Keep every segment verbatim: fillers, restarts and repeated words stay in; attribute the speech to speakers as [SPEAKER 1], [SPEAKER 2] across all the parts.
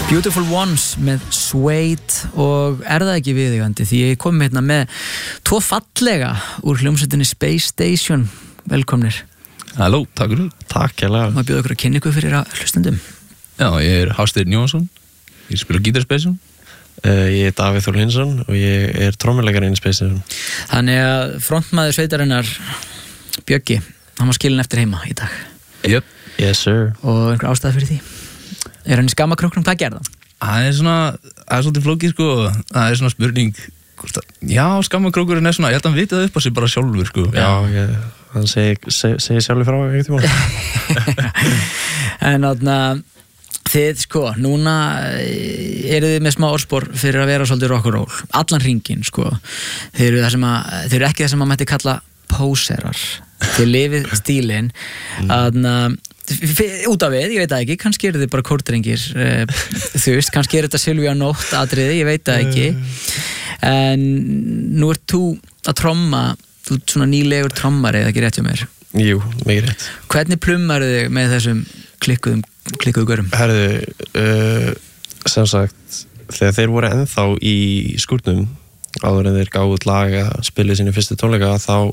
[SPEAKER 1] Beautiful Ones með Suede og er það ekki viðeigandi því ég kom hérna með tvo fallega úr hljómsveitinni Space Station. Velkomnir.
[SPEAKER 2] Halló, takk fyrir.
[SPEAKER 3] Takk hérlega.
[SPEAKER 1] Má bjóða ykkur að kynna ykkur fyrir að hlustendum.
[SPEAKER 2] Já, ég er Hafsteinn Jónsson. Ég spila gítar í Space Station.
[SPEAKER 3] Uh, ég er Davíð Þór Hinsson og ég er trommuleikari í Space Station.
[SPEAKER 1] Þannig að frontmaður sveitarinnar Bjöggi, hann var skilinn eftir heima í dag.
[SPEAKER 2] Jöp.
[SPEAKER 3] Yes sir.
[SPEAKER 1] Og einhver ástæða fyrir því? Er hann í skammakróknum, hvað gerði hann?
[SPEAKER 2] Það er svona, það er svolítið flókið sko. Það er svona spurning, já, skammakrókurinn er svona, ég held að hann viti það upp á sig bara sjálfur sko.
[SPEAKER 3] Já, ég, hann segir seg, seg sjálfur frá einhvern tímann.
[SPEAKER 1] En þarna, þið sko, núna eru þið með smá orðspor fyrir að vera svolítið rock'n'roll, allan hringinn sko. Þið eru, það sem að, þið eru ekki það sem að mætti kalla póserar. Þið lifið stílinn, þarna út af við, ég veit það ekki, kannski eru þið bara kórdrengir, þú veist, kannski er þetta Silvía Nótt atriði, ég veit það ekki, en nú ert þú að tromma, þú ert svona nýlegur trommari, eða ekki rétt hjá mér?
[SPEAKER 3] Jú, mikið rétt.
[SPEAKER 1] Hvernig plummaru þig með þessum klikkuðum, klikkuðu görum?
[SPEAKER 3] Herðu, uh, sem sagt, þegar þeir voru ennþá í skúrnum, áður en þeir gáðu út lag að spila sínu fyrstu tónleika, þá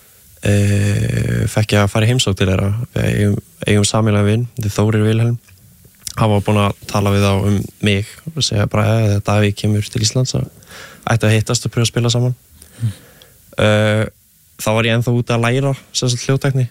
[SPEAKER 3] Uh, fekk ég að fara í heimsókn til þeirra. Við eigum, eigum sameiginlegan vin, þetta er Þórir Vilhelm. Hann var búinn að tala við þá um mig og segja bara að Davíð kemur til Íslands að ætti að hittast og pröfa að spila saman. Mm. Uh, þá var ég ennþá út að læra sem sagt hljóðtækni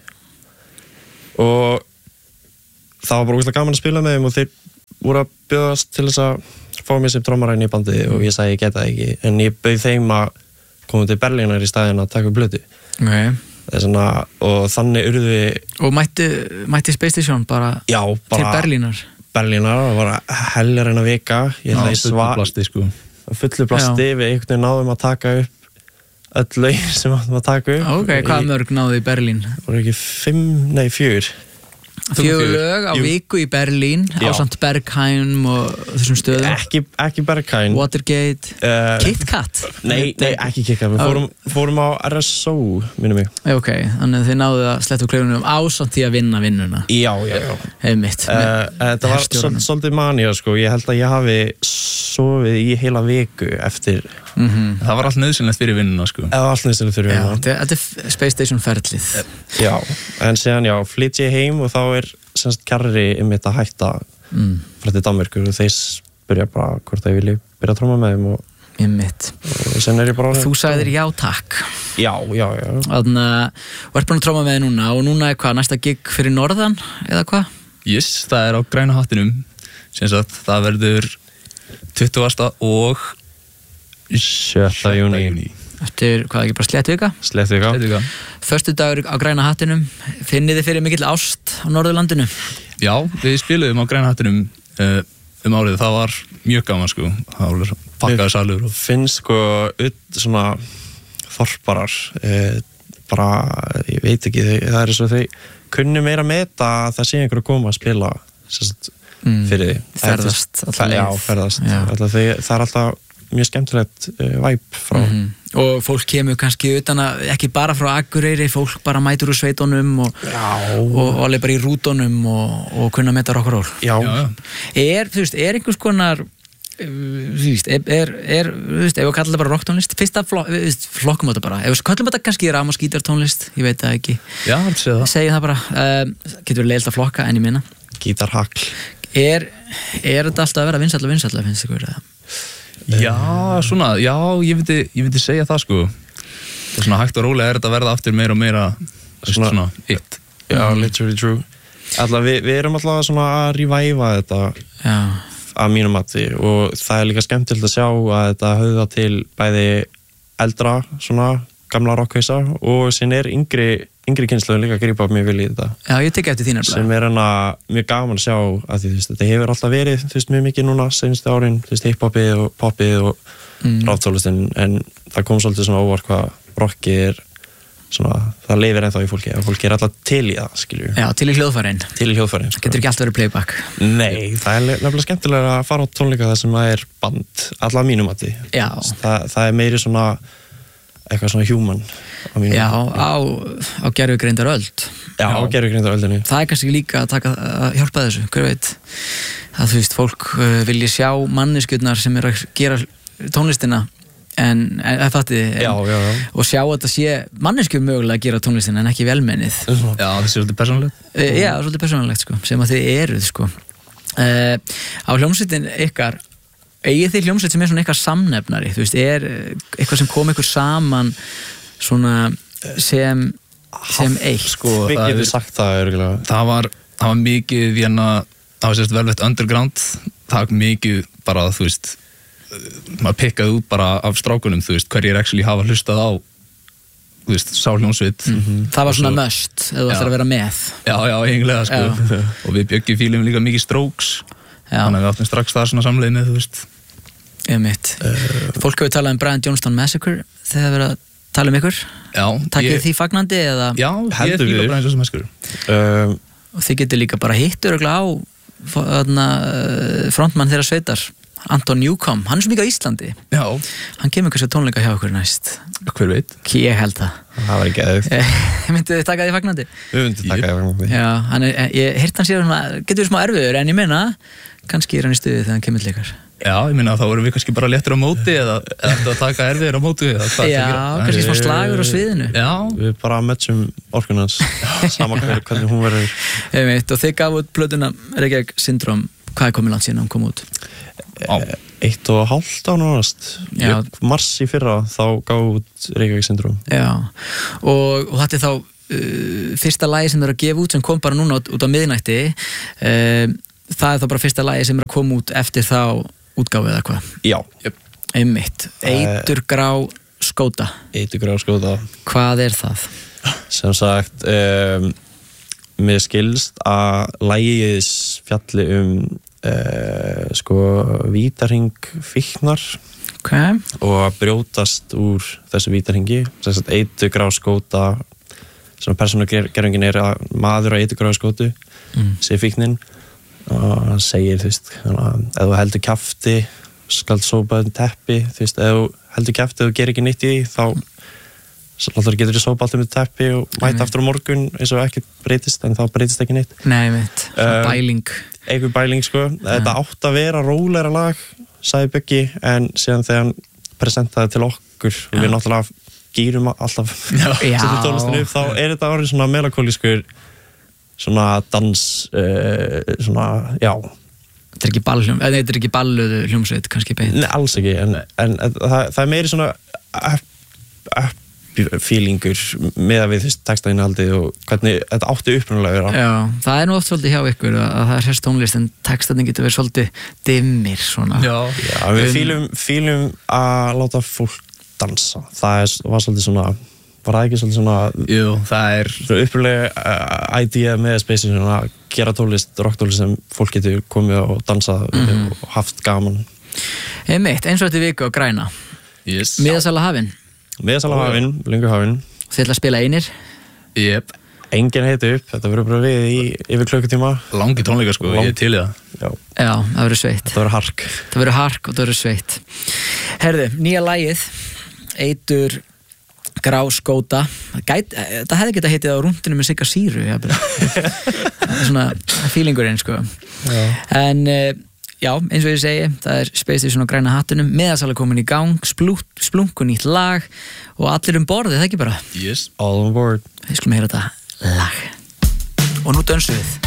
[SPEAKER 3] og það var bara ógeðslega gaman að spila með þeim og þeir voru að bjóðast til þess að fá mig sem trommaræn í bandi mm. og ég sagði ég geta ekki, en ég bauð þeim að koma til Berlínar í staðinn að taka upp blötu.
[SPEAKER 1] Okay.
[SPEAKER 3] Svona, og þannig urðu við
[SPEAKER 1] og mætti, mætti Space Station bara,
[SPEAKER 3] já, bara
[SPEAKER 1] til Berlínar
[SPEAKER 3] Berlínar, það var heljar en að vika ég held að ég
[SPEAKER 2] fullu plasti sko
[SPEAKER 3] fullu plasti, við einhvern veginn náðum að taka upp öll lög sem áttum að taka upp
[SPEAKER 1] ok, hvað mörg náðu í Berlín?
[SPEAKER 3] Það voru ekki fimm, nei fjögur
[SPEAKER 1] fjögur lög á Jú. Viku í Berlín á samt Berghain og þessum stöðum
[SPEAKER 3] ekki, ekki Berghain
[SPEAKER 1] Watergate, uh, KitKat
[SPEAKER 3] nei, nei, ekki KitKat, við fórum, fórum á R S O minnum mig
[SPEAKER 1] ok, þannig að þið náðu að sletta úr klaufunum á samt því að vinna vinnuna
[SPEAKER 3] já, já, já
[SPEAKER 1] Einmitt,
[SPEAKER 3] uh, þetta var svolítið manía sko, ég held að ég hafi sofið í heila viku eftir
[SPEAKER 2] mm-hmm. það var allt nöðsynlegt fyrir vinnuna sko
[SPEAKER 3] það var allt nöðsynlegt fyrir vinnuna
[SPEAKER 1] þetta er Space Station ferlið
[SPEAKER 3] já, en síðan já, flytt ég heim og þá er semst kærri um þetta að hætta mm. frá til Danmörkur og þeir spyrja bara hvort það vilji byrja að tromma með þeim og, og sen er ég bara
[SPEAKER 1] þú sagðir já takk
[SPEAKER 3] já, já, já
[SPEAKER 1] þannig að þú ert búin að tromma með þeim núna og núna er hvað, næsta gig fyrir norðan eða hvað?
[SPEAKER 2] Yes, það er á Græna hattinum sem sagt, það verður tuttugasta og
[SPEAKER 3] sjötta júní
[SPEAKER 1] eftir, hvað ekki bara slett vika?
[SPEAKER 3] Slett vika
[SPEAKER 1] Föstu dagur á Græna hattinum finnið þið fyrir mikill ást á Norðurlandinu?
[SPEAKER 2] Já, við spiluðum á Græna hattinum uh, um árið, það var mjög gaman sko, það var pakkaði salur og...
[SPEAKER 3] finnst sko ut svona þorparar eh, bara, ég veit ekki það er svo þau kunni meira meta að það sé einhver að koma að spila sérst, mm. fyrir því
[SPEAKER 1] ferðast alltaf leið
[SPEAKER 3] já, ferðast alltaf, þau, það er alltaf mjög skemmtilegt uh, væp frá
[SPEAKER 1] mm-hmm. og fólk kemur kannski utan að ekki bara frá Akureyri, fólk bara mætur úr sveitunum og, og, og alveg bara í rútunum og, og kunna meta rock'n'roll
[SPEAKER 3] já. Já.
[SPEAKER 1] er, þú veist, er einhvers konar þú veist, er, er, er þú veist, ef við kallum þetta bara rocktónlist fyrsta flok, flokkum þetta bara, ef við kallum þetta kannski rafmagnsgítartónlist, ég veit það ekki
[SPEAKER 2] já, það
[SPEAKER 1] segjum það bara, uh, getur við leilt að flokka en ég minna
[SPEAKER 3] gítarhagl
[SPEAKER 1] er, er þetta alltaf að vera vinsætla vinsætla, finnst ykkur það?
[SPEAKER 2] Já, svona, já, ég myndi, ég myndi segja það sko og svona hægt og rólega er þetta að verða aftur meira og meira svona, svona eitt
[SPEAKER 3] já, mm. literally true alltaf, við, við erum alltaf svona að reviva þetta
[SPEAKER 1] já.
[SPEAKER 3] Að mínum mati og það er líka skemmtilegt að sjá að þetta höfða til bæði eldra, svona gamla rockhausa og sín er yngri yngri kynslóðin líka að grípa mjög vel í þetta
[SPEAKER 1] já, ég tek eftir þínar
[SPEAKER 3] sem er hana mjög gaman að sjá að því, þú veist, þetta hefur alltaf verið þú veist, mjög mikið núna seinustu árin þú veist, hiphopið og popið og mm. ráftólistinn en það kom svolítið svona óvart hvað rockið er svona, það lifir ennþá í fólki og fólki er alltaf til í það, skilju
[SPEAKER 1] já, til í hljóðfærin
[SPEAKER 3] til í hljóðfærin sko.
[SPEAKER 1] Getur ekki allt verið playback
[SPEAKER 3] nei, það er nefnilega skemmtilega að fara á tónleika þar sem það er band allavega mínum mati það, það er meiri svona eitthvað svona human á mínu-
[SPEAKER 1] Já, á, á gervigreindar öld.
[SPEAKER 3] Já, á gervigreindar öldinni.
[SPEAKER 1] Það er kannski líka að, taka, að hjálpa þessu, hver veit að þú veist, fólk uh, vilji sjá manneskjurnar sem er að gera tónlistina en, en, en, en
[SPEAKER 3] Já, já, já.
[SPEAKER 1] og sjá að þetta sé manneskjur mögulega að gera tónlistina en ekki velmennið.
[SPEAKER 2] Já, það sé svolítið persónulegt.
[SPEAKER 1] Uh, já, svolítið persónulegt sko, sem að þið eruð sko. Uh, á hljómsveitin ykkar, eigið þið hljómsveit sem er svona eitthvað samnefnari, þú veist, er eitthvað sem kom ykkur saman svona sem sem eitt
[SPEAKER 2] Sko,
[SPEAKER 3] Við
[SPEAKER 2] það
[SPEAKER 3] getum
[SPEAKER 2] er-
[SPEAKER 3] sagt það örgulega.
[SPEAKER 2] Það var, það var mikið hérna, það var sérst velvett underground, það var mikið bara, þú veist, uh, maður pikkaði út bara af strákunum, þú veist, hverjir actually hafa hlustað á, þú veist, sá hljómsveit.
[SPEAKER 1] það var
[SPEAKER 2] Og
[SPEAKER 1] svona
[SPEAKER 2] svo-
[SPEAKER 1] must eða þú
[SPEAKER 2] Já.
[SPEAKER 1] ætlar að vera með.
[SPEAKER 2] Já, já, eiginlega, sko. Og við bjöggjum fílum líka mikið Strokes,
[SPEAKER 1] Já.
[SPEAKER 2] þannig að við áttum strax það svona samleið með, þú veist.
[SPEAKER 1] Einmitt. Fólk hefur talað um Brian Johnston Massacre þegar það verið að tala um ykkur.
[SPEAKER 2] Já,
[SPEAKER 1] Takkið
[SPEAKER 2] ég-
[SPEAKER 1] því fagnandi eða
[SPEAKER 2] Já, ég
[SPEAKER 3] Heldur
[SPEAKER 2] fíla
[SPEAKER 3] við.
[SPEAKER 2] bara eins og sem eskur.
[SPEAKER 3] Um,
[SPEAKER 1] og þið getur líka bara hitt öruglega á þarna, uh, frontmann þeirra sveitar Anton Newcomb, hann er svo mikið á Íslandi
[SPEAKER 2] Já,
[SPEAKER 1] hann kemur kannski að tónleika hjá okkur næst
[SPEAKER 2] hver veit.
[SPEAKER 1] ég held það
[SPEAKER 3] það var ekki eða.
[SPEAKER 1] myndið þið taka því fagnandi?
[SPEAKER 3] Við myndum taka það vegna því.
[SPEAKER 1] Já, hann er, ég hirt hann sér getur við smá erfiður en ég meina kannski er hann í stuði þegar hann kemur til ykkar.
[SPEAKER 2] Já, ég minna að þá vorum við kannski bara léttir á móti eða eftir að taka erfiðir á móti eða hvað
[SPEAKER 1] Já,
[SPEAKER 2] það gera.
[SPEAKER 1] kannski smá slagur á sviðinu.
[SPEAKER 2] Já,
[SPEAKER 3] Við bara matchum orkunans sama hver, hvernig hún verður.
[SPEAKER 1] Einmitt, og þið gafu út plötuna Reykjavík Syndrom, hvað er komið langt síðan hann kom út?
[SPEAKER 2] á,
[SPEAKER 3] Eitt og hálft á nánast.
[SPEAKER 1] Já.
[SPEAKER 3] Í Mars í fyrra þá gáðu út Reykjavík Syndrom.
[SPEAKER 1] Já, og, og þetta er þá uh, fyrsta lagi sem það er að gefa út sem kom bara núna út, út á miðnætti uh, það er þá bara fyrsta lagi sem er að koma út eftir þá útgáfu eða hvað?
[SPEAKER 3] Já.
[SPEAKER 1] Einmitt, eiturgrá skóta,
[SPEAKER 3] Eitur á skóta.
[SPEAKER 1] hvað er það?
[SPEAKER 3] Sem sagt, um, mér skilst að lagið fjalli um uh, sko vítarhing fíknar
[SPEAKER 1] Ok,
[SPEAKER 3] og að brjótast úr þessu vítarhingi. Sem sagt, eiturgrá skóta sem persónugerfingin er að maður á eiturgrá skótu
[SPEAKER 1] Mm.
[SPEAKER 3] sé fíknin og hann segir, þú veist, ef þú heldur kjafti skalt sópa um teppi, þú veist, ef þú heldur kjafti og þú gerir ekki nýtt í því, þá láttur getur þú sópa alltaf með teppi og mæta
[SPEAKER 1] Mhm.
[SPEAKER 3] aftur á morgun eins og ekkert breytist, en þá breytist ekki neitt.
[SPEAKER 1] nei, einmitt, svona
[SPEAKER 3] Um,
[SPEAKER 1] bæling
[SPEAKER 3] Einhver bæling, sko. Þetta átt að vera rólegra lag, sagði Böggi, en síðan þegar hann presentaði til okkur og við náttúrulega gýrum alltaf
[SPEAKER 1] Já.
[SPEAKER 3] setjum tónlistinu upp, þá er þetta orðið svona melankólískur svona dans uh, svona, já
[SPEAKER 1] Þetta er ekki ballhljóm, eða þetta er ekki balluðu hljómsveit kannski beint.
[SPEAKER 3] Nei, alls ekki, en, en það, það er meiri svona up, up feelingur með að við textainihaldið og hvernig þetta átti upprunalega að vera.
[SPEAKER 1] Já, það er nú oft svolítið hjá ykkur að, að það er sérst tónlist en textatinn getur verið svolítið dimmir svona.
[SPEAKER 2] já,
[SPEAKER 3] Já, við fílum, fílum að láta fólk dansa. Það er, var svolítið svona, var það ekki svolítið svona,
[SPEAKER 2] jú, það er
[SPEAKER 3] svona upprunalega uh, idea með Space svona að gera tólist, rocktólist sem fólk getur komið og dansað
[SPEAKER 1] Mhm.
[SPEAKER 3] og haft gaman.
[SPEAKER 1] Einmitt, eins og þetta viku á græna
[SPEAKER 2] yes.
[SPEAKER 1] Miðasala hafin,
[SPEAKER 3] Miðasala hafinn, lungu hafinn,
[SPEAKER 1] þið ætla að spila einir.
[SPEAKER 2] Yep.
[SPEAKER 3] enginn heiti upp, þetta verður bara við í yfir klukkutíma.
[SPEAKER 2] Langi tónleika sko,
[SPEAKER 3] Lang-
[SPEAKER 2] ég er til í það.
[SPEAKER 3] Já,
[SPEAKER 1] Já, það verður sveitt.
[SPEAKER 3] þetta verður hark.
[SPEAKER 1] Það verður hark og það verður sveitt. Herðu, nýja lagið eitur grá skóta. Gæt, það hefði getað heitið á rúndinu með Sigga Sýru. Það er svona feelingurinn sko.
[SPEAKER 3] Já.
[SPEAKER 1] En uh, já, eins og ég segi, það er Space Station á græna hattunum, miðasala komin í gang, splunk, splunku nýtt lag og allir um borðið, það ekki bara.
[SPEAKER 2] Yes.
[SPEAKER 3] All on board.
[SPEAKER 1] Við skulum heyra þetta lag. Og nú dönsum við.